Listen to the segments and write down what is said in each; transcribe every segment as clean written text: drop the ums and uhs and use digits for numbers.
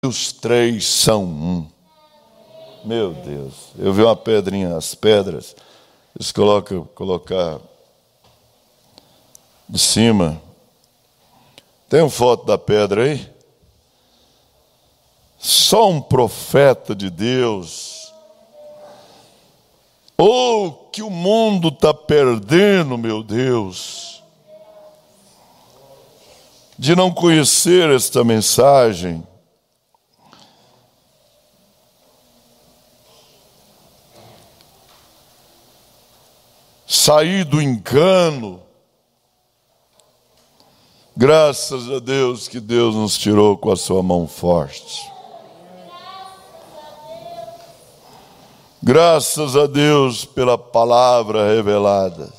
os três são um. Meu Deus, eu vi uma pedrinha, as pedras, eles colocar de cima. Tem uma foto da pedra aí? Só um profeta de Deus. Oh, que o mundo está perdendo, meu Deus, de não conhecer esta mensagem. Sair do engano. Graças a Deus que Deus nos tirou com a sua mão forte. Graças a Deus pela palavra revelada.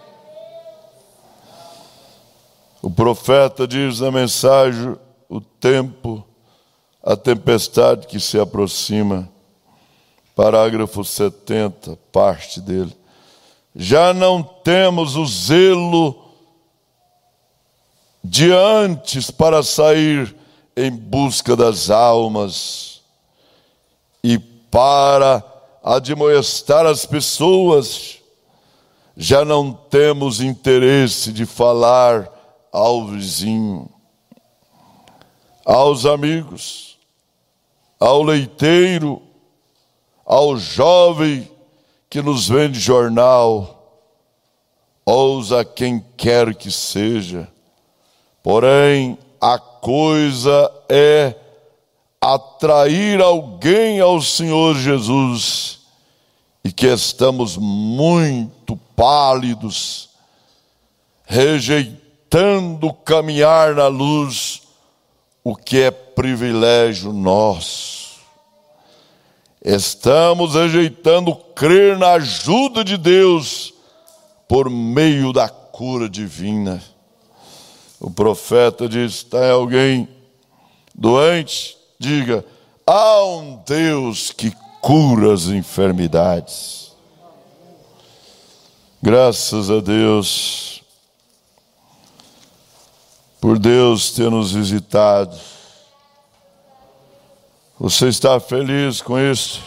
O profeta diz na mensagem: o tempo, a tempestade que se aproxima. Parágrafo 70, parte dele. Já não temos o zelo de antes para sair em busca das almas e para admoestar as pessoas. Já não temos interesse de falar ao vizinho, aos amigos, ao leiteiro, ao jovem que nos vende jornal, ousa quem quer que seja. Porém, a coisa é atrair alguém ao Senhor Jesus, e que estamos muito pálidos, rejeitando caminhar na luz, o que é privilégio nosso. Estamos rejeitando crer na ajuda de Deus por meio da cura divina. O profeta diz: está alguém doente? Diga: há um Deus que cura as enfermidades. Graças a Deus por Deus ter nos visitado. Você está feliz com isso?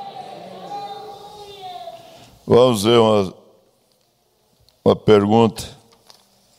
Vamos ver uma pergunta.